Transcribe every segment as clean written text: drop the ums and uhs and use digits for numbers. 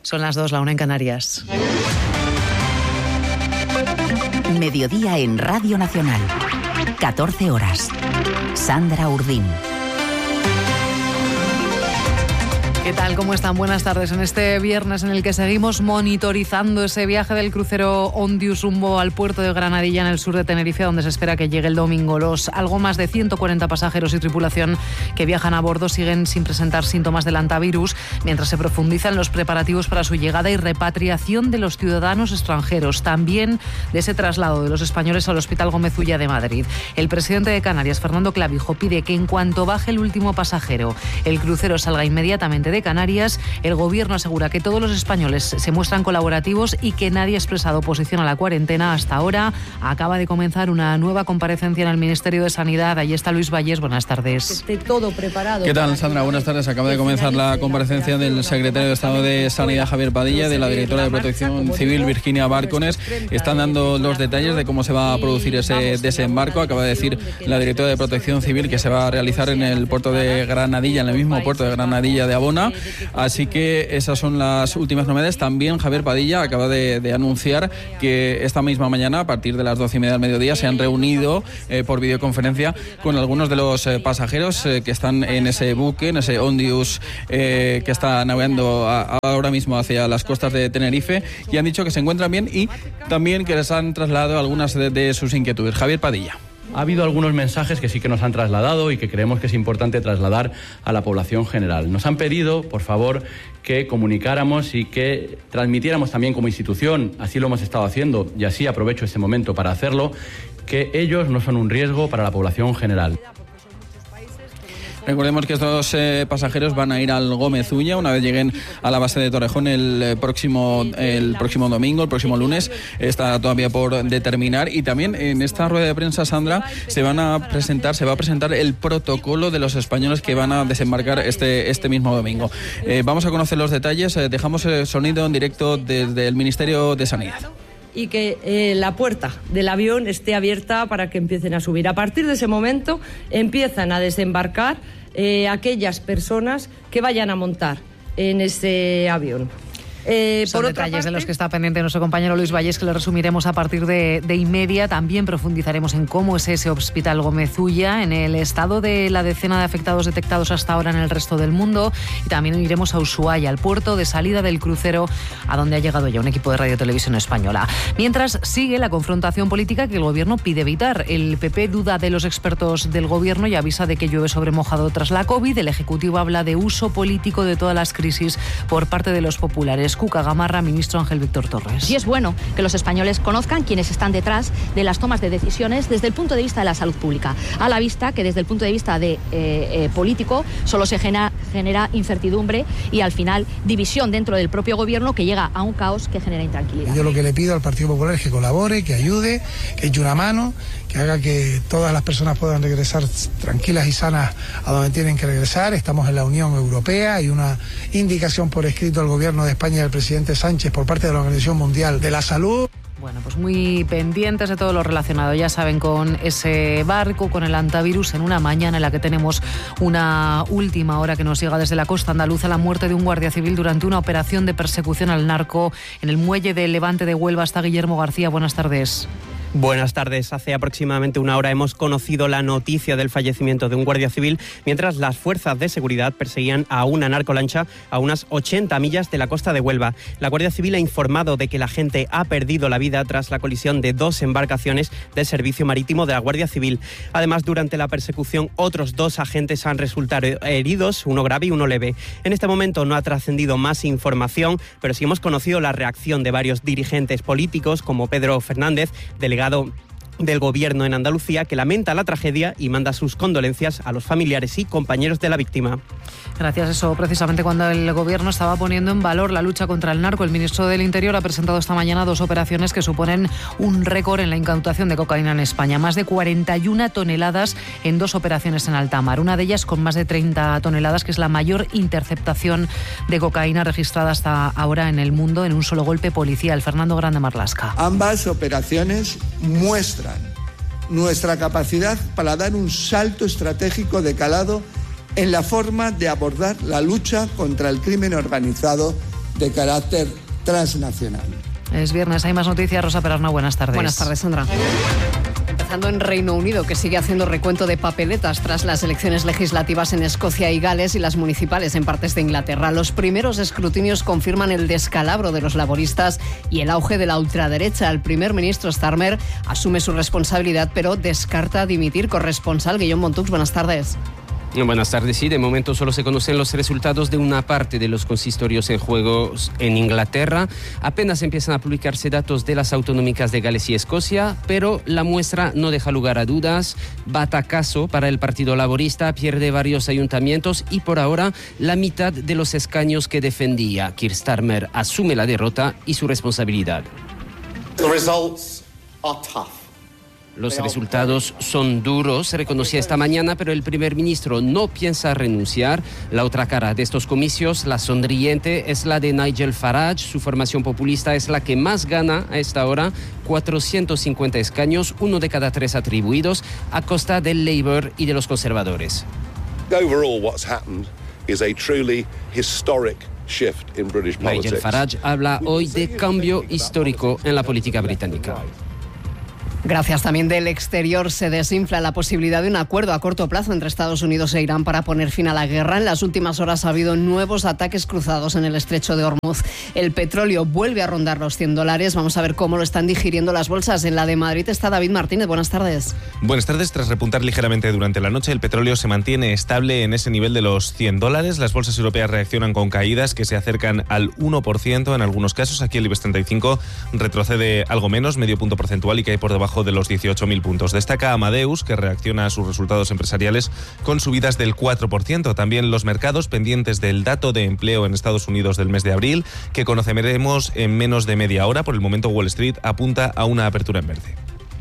Son las 2, la 1 en Canarias. Mediodía en Radio Nacional. 14 horas. Sandra Urdín. ¿Qué tal? ¿Cómo están? Buenas tardes. En este viernes en el que seguimos monitorizando ese viaje del crucero Ondius rumbo al puerto de Granadilla en el sur de Tenerife, donde se espera que llegue el domingo. Los algo más de 140 pasajeros y tripulación que viajan a bordo siguen sin presentar síntomas del hantavirus, mientras se profundizan los preparativos para su llegada y repatriación de los ciudadanos extranjeros, también de ese traslado de los españoles al Hospital Gómez Ulla de Madrid. El presidente de Canarias, Fernando Clavijo, pide que en cuanto baje el último pasajero, el crucero salga inmediatamente de Canarias. El gobierno asegura que todos los españoles se muestran colaborativos y que nadie ha expresado oposición a la cuarentena hasta ahora. Acaba de comenzar una nueva comparecencia en el Ministerio de Sanidad. Allí está Luis Vallés. Buenas tardes. Todo preparado. ¿Qué tal, Sandra? Buenas tardes. Acaba de comenzar la comparecencia del secretario de Estado de Sanidad, Javier Padilla, de la directora de Protección Civil, Virginia Bárcones. Están dando los detalles de cómo se va a producir ese desembarco. Acaba de decir la directora de Protección Civil que se va a realizar en el puerto de Granadilla, en el mismo puerto de Granadilla de Abona. Así que esas son las últimas novedades. También Javier Padilla acaba de anunciar que esta misma mañana, a partir de las 12:30 del mediodía, se han reunido por videoconferencia con algunos de los pasajeros que están en ese buque, en ese Ondius que está navegando ahora mismo hacia las costas de Tenerife, y han dicho que se encuentran bien y también que les han trasladado algunas de sus inquietudes. Javier Padilla. Ha habido algunos mensajes que sí que nos han trasladado y que creemos que es importante trasladar a la población general. Nos han pedido, por favor, que comunicáramos y que transmitiéramos también como institución, así lo hemos estado haciendo y así aprovecho este momento para hacerlo, que ellos no son un riesgo para la población general. Recordemos que estos pasajeros van a ir al Gómez Ulla una vez lleguen a la base de Torrejón el próximo domingo, el próximo lunes. Está todavía por determinar. Y también en esta rueda de prensa, Sandra, se va a presentar el protocolo de los españoles que van a desembarcar este mismo domingo. Vamos a conocer los detalles. Dejamos el sonido en directo desde el Ministerio de Sanidad. Y que la puerta del avión esté abierta para que empiecen a subir. A partir de ese momento empiezan a desembarcar aquellas personas que vayan a montar en ese avión. Son detalles de los que está pendiente nuestro compañero Luis Vallés, que le resumiremos a partir de y media. También profundizaremos en cómo es ese Hospital Gómez Ulla, en el estado de la decena de afectados detectados hasta ahora en el resto del mundo, y también iremos a Ushuaia, al puerto de salida del crucero, a donde ha llegado ya un equipo de Radio Televisión Española. Mientras sigue la confrontación política que el gobierno pide evitar. El PP duda de los expertos del gobierno y avisa de que llueve sobre mojado tras la COVID. El Ejecutivo habla de uso político de todas las crisis por parte de los populares. Cuca Gamarra, ministro Ángel Víctor Torres. Y es bueno que los españoles conozcan quiénes están detrás de las tomas de decisiones desde el punto de vista de la salud pública. A la vista que desde el punto de vista de político solo se genera incertidumbre y al final división dentro del propio gobierno, que llega a un caos que genera intranquilidad. Yo lo que le pido al Partido Popular es que colabore, que ayude, que eche una mano, que haga que todas las personas puedan regresar tranquilas y sanas a donde tienen que regresar. Estamos en la Unión Europea, hay una indicación por escrito al gobierno de España y al presidente Sánchez por parte de la Organización Mundial de la Salud. Bueno, pues muy pendientes de todo lo relacionado, ya saben, con ese barco, con el hantavirus, en una mañana en la que tenemos una última hora que nos llega desde la costa andaluza, la muerte de un guardia civil durante una operación de persecución al narco en el muelle de Levante de Huelva. Está Guillermo García, buenas tardes. Buenas tardes. Hace aproximadamente una hora hemos conocido la noticia del fallecimiento de un guardia civil mientras las fuerzas de seguridad perseguían a una narcolancha a unas 80 millas de la costa de Huelva. La Guardia Civil ha informado de que la gente ha perdido la vida tras la colisión de 2 embarcaciones del Servicio Marítimo de la Guardia Civil. Además, durante la persecución, otros 2 agentes han resultado heridos, uno grave y uno leve. En este momento no ha trascendido más información, pero sí hemos conocido la reacción de varios dirigentes políticos, como Pedro Fernández, delegado del Gobierno en Andalucía, que lamenta la tragedia y manda sus condolencias a los familiares y compañeros de la víctima. Gracias. Eso precisamente cuando el Gobierno estaba poniendo en valor la lucha contra el narco. El ministro del Interior ha presentado esta mañana 2 operaciones que suponen un récord en la incautación de cocaína en España. Más de 41 toneladas en 2 operaciones en alta mar. Una de ellas con más de 30 toneladas, que es la mayor interceptación de cocaína registrada hasta ahora en el mundo en un solo golpe policial. Fernando Grande Marlasca. Ambas operaciones muestran nuestra capacidad para dar un salto estratégico de calado en la forma de abordar la lucha contra el crimen organizado de carácter transnacional. Es viernes, hay más noticias. Rosa Perarna, buenas tardes. Buenas tardes, Sandra. Empezando en Reino Unido, que sigue haciendo recuento de papeletas tras las elecciones legislativas en Escocia y Gales y las municipales en partes de Inglaterra. Los primeros escrutinios confirman el descalabro de los laboristas y el auge de la ultraderecha. El primer ministro Starmer asume su responsabilidad, pero descarta dimitir. Corresponsal Guillaume Montux, buenas tardes. Buenas tardes. Sí, de momento solo se conocen los resultados de una parte de los consistorios en juego en Inglaterra. Apenas empiezan a publicarse datos de las autonómicas de Gales y Escocia, pero la muestra no deja lugar a dudas. Batacazo para el Partido Laborista, pierde varios ayuntamientos y por ahora la mitad de los escaños que defendía. Keir Starmer asume la derrota y su responsabilidad. The results are tough. Los resultados son duros, se reconocía esta mañana, pero el primer ministro no piensa renunciar. La otra cara de estos comicios, la sonriente, es la de Nigel Farage. Su formación populista es la que más gana a esta hora, 450 escaños, 1 de cada 3 atribuidos, a costa del Labour y de los conservadores. Overall, what's happened is a truly historic shift in British politics. Nigel Farage habla hoy de cambio histórico en la política británica. Gracias. También del exterior se desinfla la posibilidad de un acuerdo a corto plazo entre Estados Unidos e Irán para poner fin a la guerra. En las últimas horas ha habido nuevos ataques cruzados en el estrecho de Hormuz. El petróleo vuelve a rondar los $100. Vamos a ver cómo lo están digiriendo las bolsas. En la de Madrid está David Martínez. Buenas tardes. Buenas tardes. Tras repuntar ligeramente durante la noche, el petróleo se mantiene estable en ese nivel de los $100. Las bolsas europeas reaccionan con caídas que se acercan al 1% en algunos casos. Aquí el IBEX 35 retrocede algo menos, medio punto porcentual, y cae por debajo de los 18.000 puntos. Destaca Amadeus, que reacciona a sus resultados empresariales con subidas del 4%. También los mercados pendientes del dato de empleo en Estados Unidos del mes de abril, que conoceremos en menos de media hora. Por el momento, Wall Street apunta a una apertura en verde.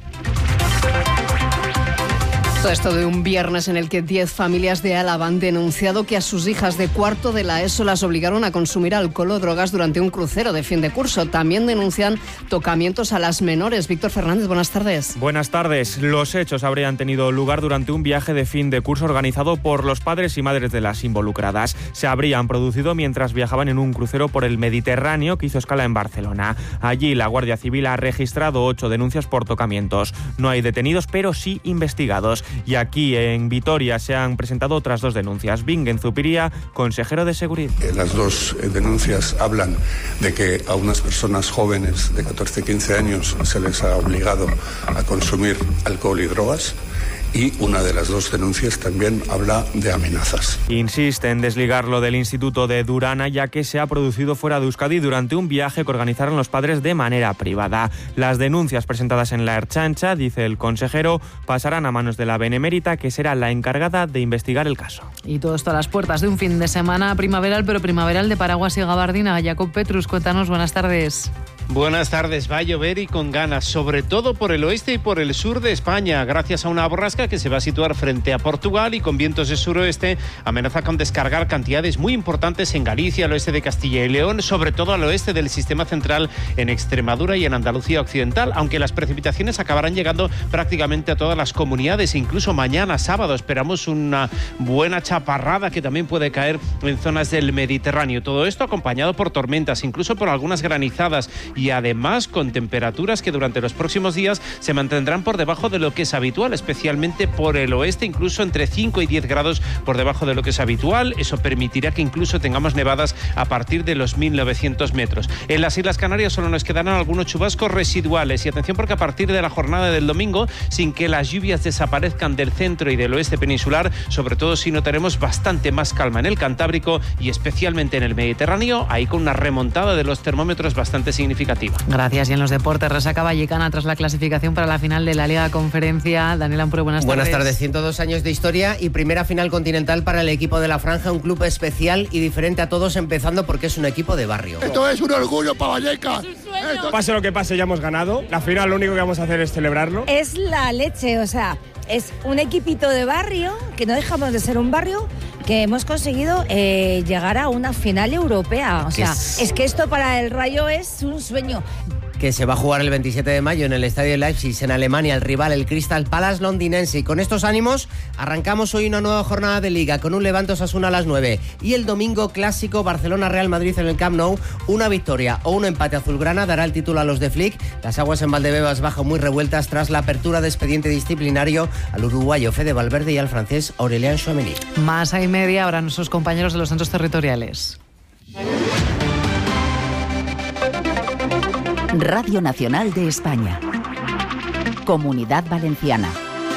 Todo esto de un viernes en el que 10 familias de Álava han denunciado que a sus hijas de cuarto de la ESO las obligaron a consumir alcohol o drogas durante un crucero de fin de curso. También denuncian tocamientos a las menores. Víctor Fernández, buenas tardes. Buenas tardes. Los hechos habrían tenido lugar durante un viaje de fin de curso organizado por los padres y madres de las involucradas. Se habrían producido mientras viajaban en un crucero por el Mediterráneo que hizo escala en Barcelona. Allí la Guardia Civil ha registrado 8 denuncias por tocamientos. No hay detenidos, pero sí investigados. Y aquí en Vitoria se han presentado otras 2 denuncias. Bingen Zupiria, consejero de Seguridad. Las 2 denuncias hablan de que a unas personas jóvenes de 14-15 años se les ha obligado a consumir alcohol y drogas. Y una de las 2 denuncias también habla de amenazas. Insiste en desligarlo del Instituto de Durana, ya que se ha producido fuera de Euskadi durante un viaje que organizaron los padres de manera privada. Las denuncias presentadas en la Ertzaintza, dice el consejero, pasarán a manos de la Benemérita, que será la encargada de investigar el caso. Y todo esto a las puertas de un fin de semana primaveral, pero primaveral de paraguas y gabardina. Jacob Petrus, cuéntanos, buenas tardes. Buenas tardes. Va a llover y con ganas, sobre todo por el oeste y por el sur de España, gracias a una borrasca que se va a situar frente a Portugal y con vientos de suroeste amenaza con descargar cantidades muy importantes en Galicia, al oeste de Castilla y León, sobre todo al oeste del sistema central, en Extremadura y en Andalucía occidental, aunque las precipitaciones acabarán llegando prácticamente a todas las comunidades. Incluso mañana, sábado, esperamos una buena chaparrada que también puede caer en zonas del Mediterráneo. Todo esto acompañado por tormentas, incluso por algunas granizadas, y además con temperaturas que durante los próximos días se mantendrán por debajo de lo que es habitual, especialmente por el oeste, incluso entre 5 y 10 grados por debajo de lo que es habitual. Eso permitirá que incluso tengamos nevadas a partir de los 1.900 metros. En las Islas Canarias solo nos quedarán algunos chubascos residuales, y atención porque a partir de la jornada del domingo, sin que las lluvias desaparezcan del centro y del oeste peninsular, sobre todo si notaremos bastante más calma en el Cantábrico y especialmente en el Mediterráneo, ahí con una remontada de los termómetros bastante significativa. Gracias. Y en los deportes, resaca vallecana tras la clasificación para la final de la Liga Conferencia. Daniel Ampure, buenas tardes. Buenas tardes. 102 años de historia y primera final continental para el equipo de La Franja, un club especial y diferente a todos, empezando porque es un equipo de barrio. Esto es un orgullo para Vallecas. Pase lo que pase, ya hemos ganado. La final lo único que vamos a hacer es celebrarlo. Es la leche, o sea, es un equipito de barrio, que no dejamos de ser un barrio, que hemos conseguido llegar a una final europea. O sea, es que esto para el Rayo es un sueño. que se va a jugar el 27 de mayo en el Estadio Leipzig, en Alemania, el rival, el Crystal Palace londinense. Y con estos ánimos arrancamos hoy una nueva jornada de Liga con un Levante Osasuna a las 9 y el domingo clásico Barcelona-Real Madrid en el Camp Nou. Una victoria o un empate azulgrana dará el título a los de Flick. Las aguas en Valdebebas bajan muy revueltas tras la apertura de expediente disciplinario al uruguayo Fede Valverde y al francés Aurélien Tchouameni. Más a y media ahora nuestros compañeros de los centros territoriales. Radio Nacional de España. Comunidad Valenciana.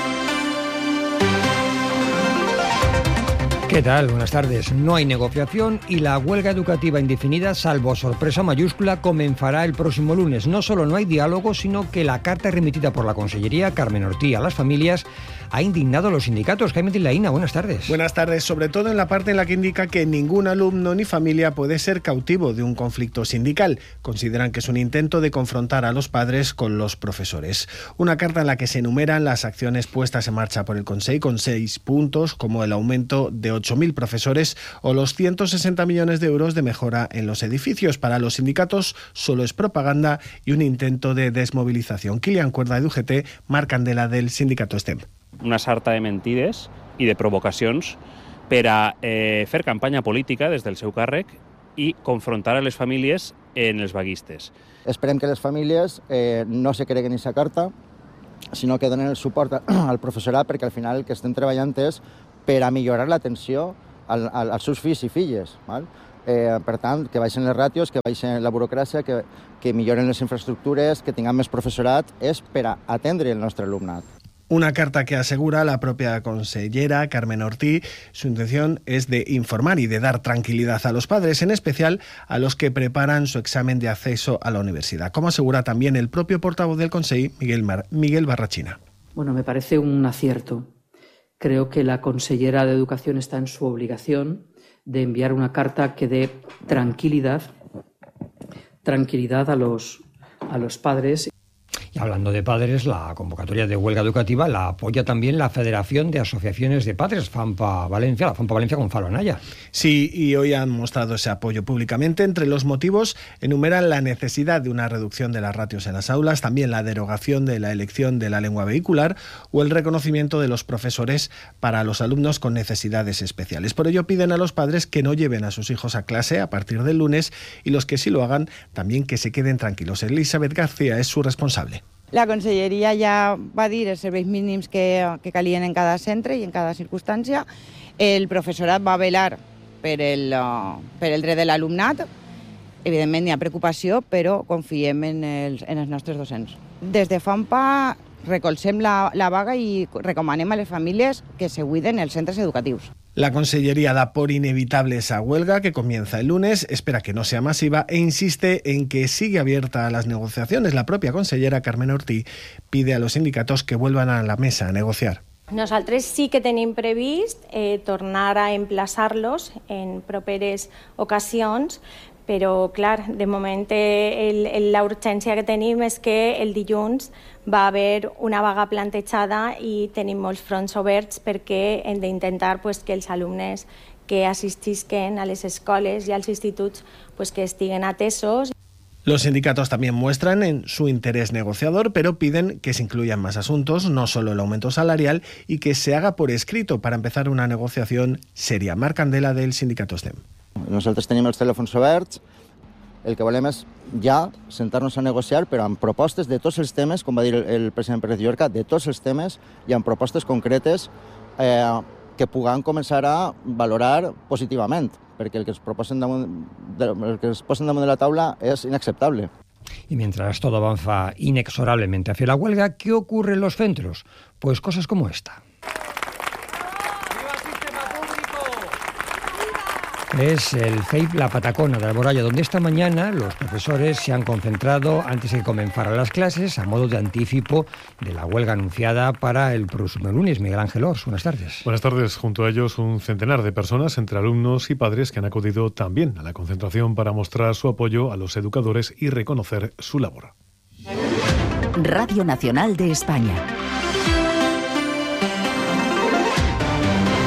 ¿Qué tal? Buenas tardes. No hay negociación y la huelga educativa indefinida, salvo sorpresa mayúscula, comenzará el próximo lunes. No solo no hay diálogo, sino que la carta remitida por la Consellería Carmen Ortí a las familias ha indignado a los sindicatos. Jaime Tilaína, buenas tardes. Buenas tardes, sobre todo en la parte en la que indica que ningún alumno ni familia puede ser cautivo de un conflicto sindical. Consideran que es un intento de confrontar a los padres con los profesores. Una carta en la que se enumeran las acciones puestas en marcha por el Consell con 6 puntos, como el aumento de 8.000 profesores o los 160 millones de euros de mejora en los edificios. Para los sindicatos solo es propaganda y un intento de desmovilización. Kilian Cuerda, de UGT, Marc Candela, del sindicato STEM. Una sarta de mentides i de provocacions per a fer campanya política des del seu càrrec i confrontar a les famílies en els vaguistes. Esperem que les famílies no se creguen aquesta carta, sinó que donen el suport al professorat, perquè al final el que estem treballant és per a millorar l'atenció als seus fills i filles. Val? Per tant, que baixen les ràtios, que baixen la burocràcia, que milloren les infraestructures, que tinguem més professorat, és per a atendre el nostre alumnat. Una carta que asegura la propia consellera Carmen Ortí. Su intención es de informar y de dar tranquilidad a los padres, en especial a los que preparan su examen de acceso a la universidad, como asegura también el propio portavoz del Consell, Miguel Barrachina. Bueno, me parece un acierto. Creo que la consellera de Educación está en su obligación de enviar una carta que dé tranquilidad a los padres. Y hablando de padres, la convocatoria de huelga educativa la apoya también la Federación de Asociaciones de Padres, FAMPA Valencia, la FAMPA Valencia Gonzalo Anaya. Sí, y hoy han mostrado ese apoyo públicamente. Entre los motivos enumeran la necesidad de una reducción de las ratios en las aulas, también la derogación de la elección de la lengua vehicular o el reconocimiento de los profesores para los alumnos con necesidades especiales. Por ello piden a los padres que no lleven a sus hijos a clase a partir del lunes y los que sí lo hagan también que se queden tranquilos. Elizabeth García es su responsable. La Conselleria ja va dir els serveis mínims que calien en cada centre i en cada circumstància. El professorat va velar per el dret de l'alumnat. Evidentment hi ha preocupació, però confiem en els nostres docents. Des de FAMPA recolzem la vaga i recomanem a les famílies que se cuiden els centres educatius. La Consellería da por inevitable esa huelga que comienza el lunes, espera que no sea masiva e insiste en que sigue abierta a las negociaciones. La propia consellera Carmen Ortí pide a los sindicatos que vuelvan a la mesa a negociar. Nosaltres sí que tenim previst tornar a emplaçar-los en properes ocasions, però, clar, de moment la urgència que tenim és que el dilluns va haver una vaga plantejada i tenim molts fronts oberts perquè hem d'intentar que els alumnes que assistisquen a les escoles i als instituts que estiguen atesos. Los sindicatos también muestran en su interés negociador, pero piden que se incluyan más asuntos, no solo el aumento salarial, y que se haga por escrito para empezar una negociación seria. Marc Candela, del sindicato STEM. Nosaltres tenim els telèfons oberts, el que volem és ja sentar-nos a negociar, però amb propostes de tots els temes, com va dir el president Pérez Llorca, de tots els temes i amb propostes concretes que puguem començar a valorar positivament, perquè el que es posen damunt de la taula és inacceptable. Y mientras todo avanza inexorablemente hacia la huelga, ¿qué ocurre en los centros? Pues cosas como esta. Es el CEIP La Patacona de Alboraya, donde esta mañana los profesores se han concentrado antes de comenzar las clases a modo de anticipo de la huelga anunciada para el próximo lunes. Miguel Ángel Ors, buenas tardes. Buenas tardes. Junto a ellos un centenar de personas, entre alumnos y padres, que han acudido también a la concentración para mostrar su apoyo a los educadores y reconocer su labor. Radio Nacional de España.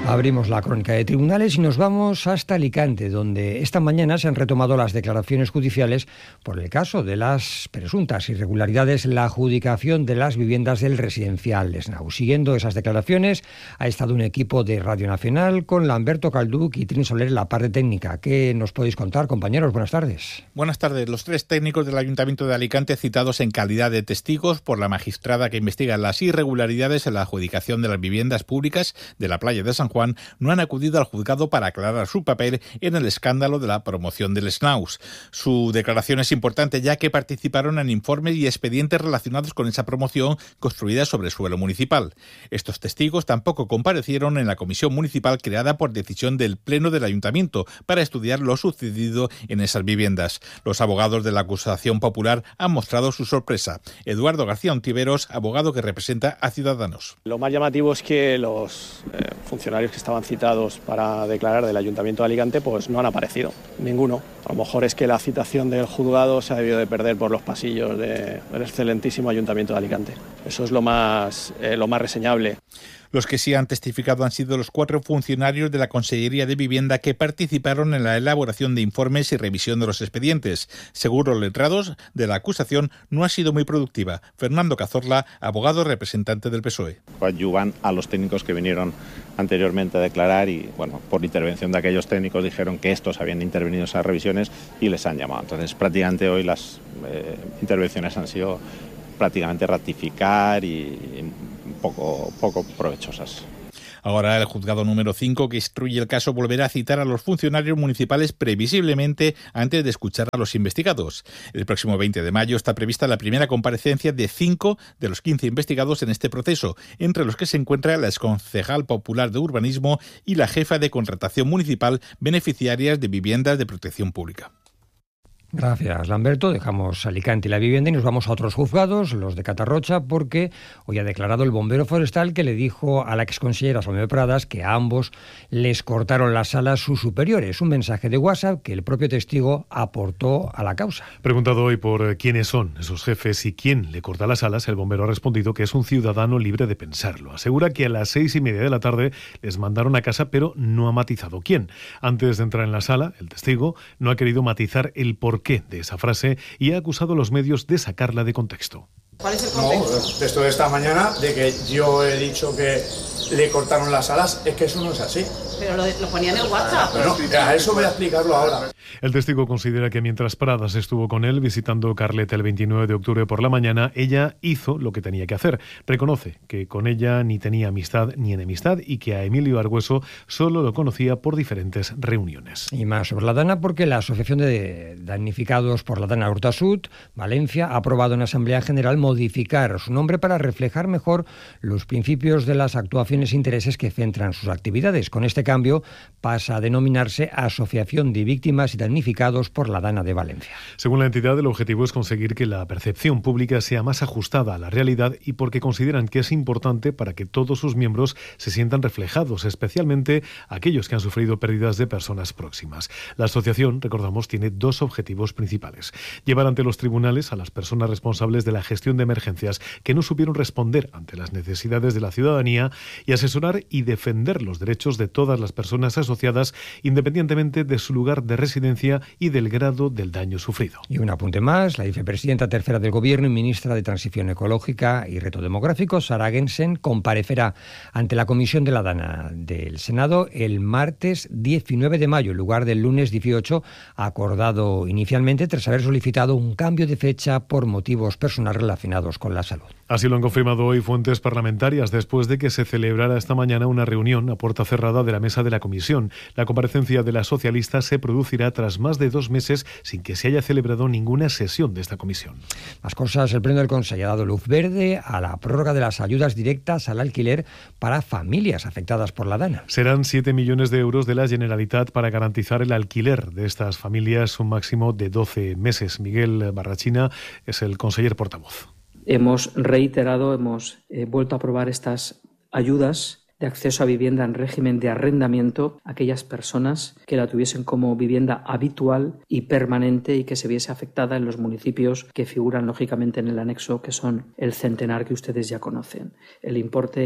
Abrimos la crónica de tribunales y nos vamos hasta Alicante, donde esta mañana se han retomado las declaraciones judiciales por el caso de las presuntas irregularidades en la adjudicación de las viviendas del residencial Esnau. Siguiendo esas declaraciones ha estado un equipo de Radio Nacional con Lamberto Calduc y Trini Soler en la parte técnica. ¿Qué nos podéis contar, compañeros? Buenas tardes. Buenas tardes. Los 3 técnicos del Ayuntamiento de Alicante citados en calidad de testigos por la magistrada que investiga las irregularidades en la adjudicación de las viviendas públicas de la playa de San Juan no han acudido al juzgado para aclarar su papel en el escándalo de la promoción del Snaus. Su declaración es importante ya que participaron en informes y expedientes relacionados con esa promoción construida sobre suelo municipal. Estos testigos tampoco comparecieron en la comisión municipal creada por decisión del Pleno del Ayuntamiento para estudiar lo sucedido en esas viviendas. Los abogados de la acusación popular han mostrado su sorpresa. Eduardo García Ontiveros, abogado que representa a Ciudadanos. Lo más llamativo es que los funcionarios que estaban citados para declarar del Ayuntamiento de Alicante pues no han aparecido, ninguno. A lo mejor es que la citación del juzgado se ha debido de perder por los pasillos del excelentísimo Ayuntamiento de Alicante. Eso es lo más reseñable. Los que sí han testificado han sido los 4 funcionarios de la Consellería de Vivienda que participaron en la elaboración de informes y revisión de los expedientes. Según los letrados de la acusación, no ha sido muy productiva. Fernando Cazorla, abogado representante del PSOE. Coadyuvan a los técnicos que vinieron anteriormente a declarar y, bueno, por intervención de aquellos técnicos dijeron que estos habían intervenido en esas revisiones y les han llamado. Entonces, prácticamente hoy las intervenciones han sido prácticamente ratificar y poco provechosas. Ahora el juzgado número 5 que instruye el caso volverá a citar a los funcionarios municipales previsiblemente antes de escuchar a los investigados. El próximo 20 de mayo está prevista la primera comparecencia de 5 de los 15 investigados en este proceso, entre los que se encuentra la exconcejal popular de urbanismo y la jefa de contratación municipal beneficiarias de viviendas de protección pública. Gracias, Lamberto. Dejamos Alicante y la vivienda y nos vamos a otros juzgados, los de Catarrocha, porque hoy ha declarado el bombero forestal que le dijo a la exconsellera Salomé Pradas que a ambos les cortaron las alas sus superiores. Un mensaje de WhatsApp que el propio testigo aportó a la causa. Preguntado hoy por quiénes son esos jefes y quién le corta las alas, el bombero ha respondido que es un ciudadano libre de pensarlo. Asegura que a las 6:30 de la tarde les mandaron a casa, pero no ha matizado quién. Antes de entrar en la sala, el testigo no ha querido matizar el porqué de esa frase y ha acusado a los medios de sacarla de contexto. ¿Cuál es el contexto? No, el texto de esta mañana, de que yo he dicho que le cortaron las alas, es que eso no es así. Pero lo ponía en el WhatsApp. Bueno, a eso voy a explicarlo ahora. El testigo considera que mientras Pradas estuvo con él visitando Carleta el 29 de octubre por la mañana, ella hizo lo que tenía que hacer. Reconoce que con ella ni tenía amistad ni enemistad y que a Emilio Argüeso solo lo conocía por diferentes reuniones. Y más sobre la Dana, porque la Asociación de Damnificados por la Dana Urtasud, Valencia, ha aprobado en Asamblea General modificar su nombre para reflejar mejor los principios de las actuaciones e intereses que centran sus actividades. Con este cambio pasa a denominarse Asociación de Víctimas y Damnificados por la Dana de Valencia. Según la entidad, el objetivo es conseguir que la percepción pública sea más ajustada a la realidad y porque consideran que es importante para que todos sus miembros se sientan reflejados, especialmente aquellos que han sufrido pérdidas de personas próximas. La asociación, recordamos, tiene 2 objetivos principales: llevar ante los tribunales a las personas responsables de la gestión de emergencias que no supieron responder ante las necesidades de la ciudadanía y asesorar y defender los derechos de todas las personas asociadas, independientemente de su lugar de residencia y del grado del daño sufrido. Y un apunte más: la vicepresidenta tercera del Gobierno y ministra de Transición Ecológica y Reto Demográfico, Sara Gensen, comparecerá ante la Comisión de la Dana del Senado el martes 19 de mayo, en lugar del lunes 18, acordado inicialmente tras haber solicitado un cambio de fecha por motivos personales relacionados con la salud. Así lo han confirmado hoy fuentes parlamentarias después de que se celebrara esta mañana una reunión a puerta cerrada de la mesa de la comisión. La comparecencia de la socialista se producirá tras más de 2 meses sin que se haya celebrado ninguna sesión de esta comisión. Más cosas: el Pleno del Consejo ha dado luz verde a la prórroga de las ayudas directas al alquiler para familias afectadas por la Dana. Serán 7 millones de euros de la Generalitat para garantizar el alquiler de estas familias un máximo de 12 meses. Miguel Barrachina es el conseller portavoz. Hemos vuelto a aprobar estas ayudas de acceso a vivienda en régimen de arrendamiento a aquellas personas que la tuviesen como vivienda habitual y permanente y que se viese afectada en los municipios que figuran lógicamente en el anexo, que son el centenar que ustedes ya conocen. El importe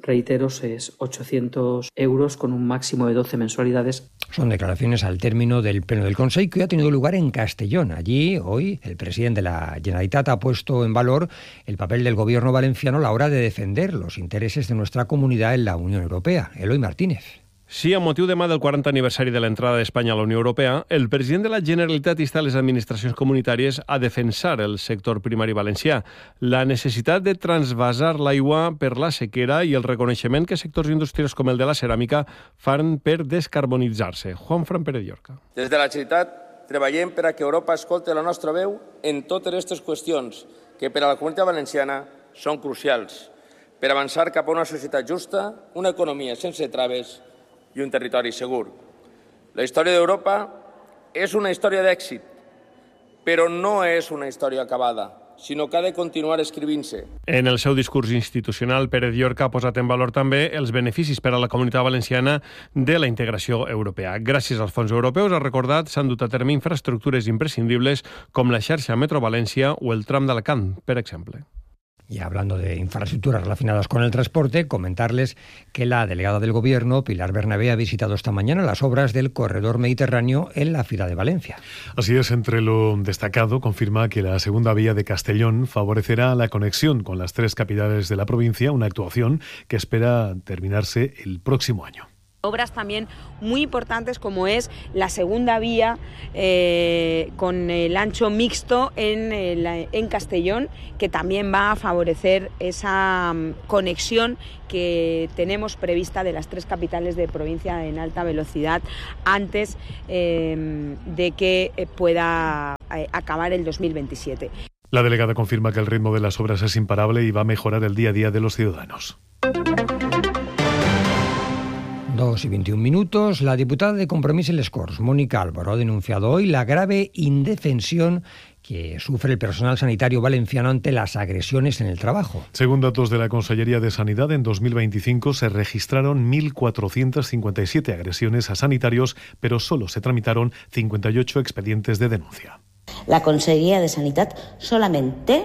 reitero, es 800 euros con un máximo de 12 mensualidades. Son declaraciones al término del Pleno del Consejo que ha tenido lugar en Castellón. Allí, hoy, el presidente de la Generalitat ha puesto en valor el papel del gobierno valenciano a la hora de defender los intereses de nuestra comunidad en la Unión Europea. Eloy Martínez. Sí, amb motiu demà del 40 aniversari de l'entrada d'Espanya a la Unió Europea, el president de la Generalitat insta les administracions comunitàries a defensar el sector primari valencià, la necessitat de transvasar l'aigua per la sequera i el reconeixement que sectors industrials com el de la ceràmica fan per descarbonitzar-se. Juanfran Pérez Llorca. Des de la Generalitat treballem per a que Europa escolti la nostra veu en totes aquestes qüestions que per a la comunitat valenciana són crucials per avançar cap a una societat justa, una economia sense traves i un territori segur. La història d'Europa és una història d'èxit, però no és una història acabada, sinó que ha de continuar escrivint-se. En el seu discurs institucional, Pérez Llorca ha posat en valor també els beneficis per a la comunitat valenciana de la integració europea. Gràcies als fons europeus, ha recordat, s'han dut a terme infraestructures imprescindibles com la xarxa Metro València o el tram d'Alacant, per exemple. Y hablando de infraestructuras relacionadas con el transporte, comentarles que la delegada del Gobierno, Pilar Bernabé, ha visitado esta mañana las obras del corredor mediterráneo en la ciudad de Valencia. Así es, entre lo destacado, confirma que la segunda vía de Castellón favorecerá la conexión con las 3 capitales de la provincia, una actuación que espera terminarse el próximo año. Obras también muy importantes como es la segunda vía con el ancho mixto en Castellón, que también va a favorecer esa conexión que tenemos prevista de las 3 capitales de provincia en alta velocidad antes de que pueda acabar el 2027. La delegada confirma que el ritmo de las obras es imparable y va a mejorar el día a día de los ciudadanos. 2:21. La diputada de Compromís en les Corts, Mónica Álvaro, ha denunciado hoy la grave indefensión que sufre el personal sanitario valenciano ante las agresiones en el trabajo. Según datos de la Consellería de Sanidad, en 2025 se registraron 1.457 agresiones a sanitarios, pero solo se tramitaron 58 expedientes de denuncia. La Conselleria de Sanitat solament té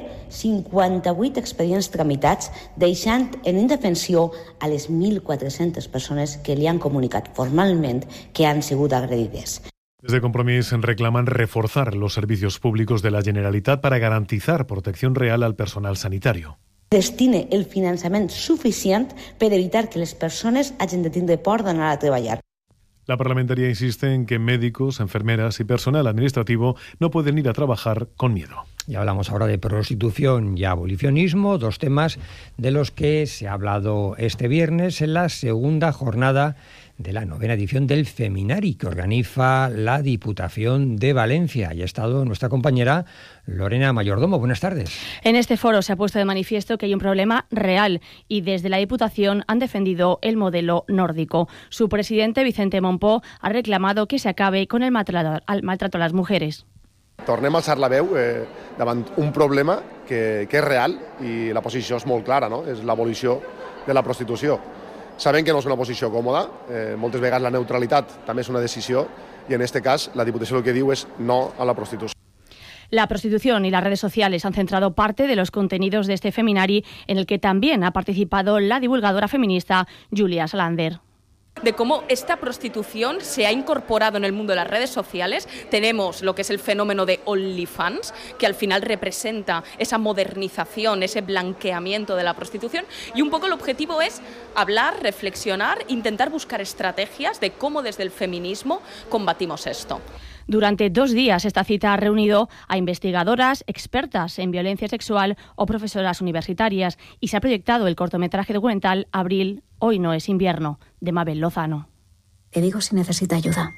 58 expedients tramitats, deixant en indefensió a les 1.400 persones que li han comunicat formalment que han sigut agredides. Desde Compromís reclaman reforzar los servicios públicos de la Generalitat para garantizar protección real al personal sanitario. Destine el finançament suficient per evitar que les persones hagin de tindre por d'anar a treballar. La parlamentaria insiste en que médicos, enfermeras y personal administrativo no pueden ir a trabajar con miedo. Y hablamos ahora de prostitución y abolicionismo, 2 temas de los que se ha hablado este viernes en la segunda jornada de la 9ª edición del Feminari que organiza la Diputación de Valencia. Y ha estado nuestra compañera Lorena Mayordomo. Buenas tardes. En este foro se ha puesto de manifiesto que hay un problema real y desde la Diputación han defendido el modelo nórdico. Su presidente, Vicente Mompó, ha reclamado que se acabe con el maltrato a las mujeres. Tornem a alçar la veu davant un problema que és real i la posició és molt clara, no? És l'abolició de la prostitució. Sabem que no és una posició còmoda, moltes vegades la neutralitat també és una decisió i en aquest cas la Diputació el que diu és no a la prostitució. La prostitución y las redes sociales han centrado parte de los contenidos de este Feminari, en el que también ha participado la divulgadora feminista Julia Salander. De cómo esta prostitución se ha incorporado en el mundo de las redes sociales. Tenemos lo que es el fenómeno de OnlyFans, que al final representa esa modernización, ese blanqueamiento de la prostitución, y un poco el objetivo es hablar, reflexionar, intentar buscar estrategias de cómo desde el feminismo combatimos esto. Durante 2 días esta cita ha reunido a investigadoras, expertas en violencia sexual o profesoras universitarias y se ha proyectado el cortometraje documental Abril, hoy no es invierno, de Mabel Lozano. Le digo si necesita ayuda.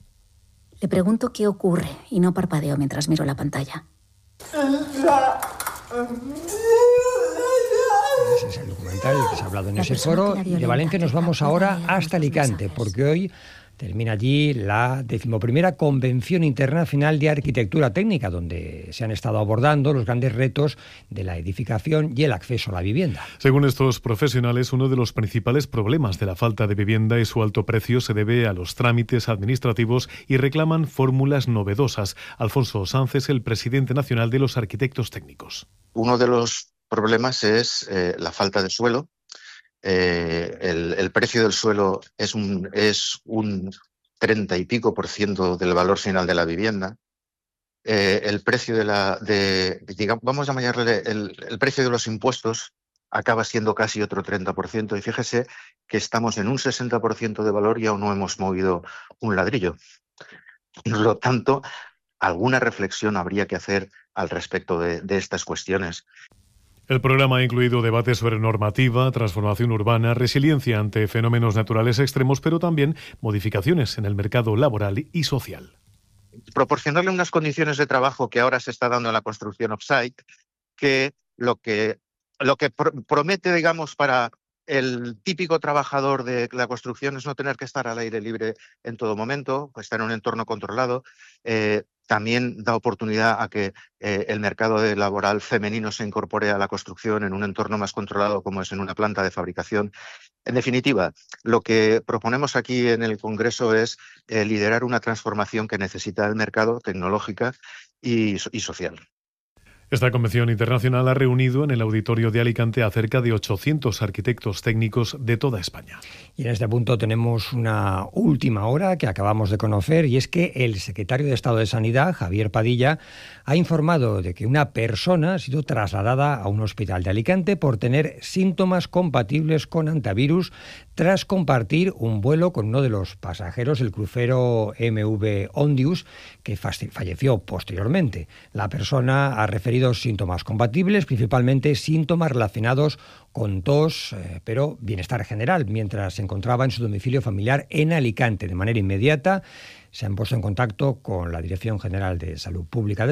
Le pregunto qué ocurre y no parpadeo mientras miro la pantalla. Ese es el documental que se ha hablado en ese foro. De Valencia nos vamos ahora hasta Alicante, porque hoy termina allí la 11ª Convención Internacional de Arquitectura Técnica, donde se han estado abordando los grandes retos de la edificación y el acceso a la vivienda. Según estos profesionales, uno de los principales problemas de la falta de vivienda y su alto precio se debe a los trámites administrativos y reclaman fórmulas novedosas. Alfonso Sanz es el presidente nacional de los arquitectos técnicos. Uno de los problemas es la falta de suelo el precio del suelo es un 30 y pico % del valor final de la vivienda. El precio digamos, vamos a llamarle el precio de los impuestos acaba siendo casi otro 30%. Y fíjese que estamos en un 60% de valor y aún no hemos movido un ladrillo. Por lo tanto, alguna reflexión habría que hacer al respecto de estas cuestiones. El programa ha incluido debates sobre normativa, transformación urbana, resiliencia ante fenómenos naturales extremos, pero también modificaciones en el mercado laboral y social. Proporcionarle unas condiciones de trabajo que ahora se está dando en la construcción off-site, que lo que promete, digamos, para el típico trabajador de la construcción es no tener que estar al aire libre en todo momento, pues estar en un entorno controlado. También da oportunidad a que el mercado laboral femenino se incorpore a la construcción en un entorno más controlado, como es en una planta de fabricación. En definitiva, lo que proponemos aquí en el Congreso es liderar una transformación que necesita el mercado, tecnológica y social. Esta convención internacional ha reunido en el auditorio de Alicante a cerca de 800 arquitectos técnicos de toda España. Y en este punto tenemos una última hora que acabamos de conocer, y es que el secretario de Estado de Sanidad, Javier Padilla, ha informado de que una persona ha sido trasladada a un hospital de Alicante por tener síntomas compatibles con antivirus tras compartir un vuelo con uno de los pasajeros, el crucero MV Ondius, que falleció posteriormente. La persona ha referido síntomas compatibles, principalmente síntomas relacionados con tos, pero bienestar general, mientras se encontraba en su domicilio familiar en Alicante. De manera inmediata se han puesto en contacto con la Dirección General de Salud Pública de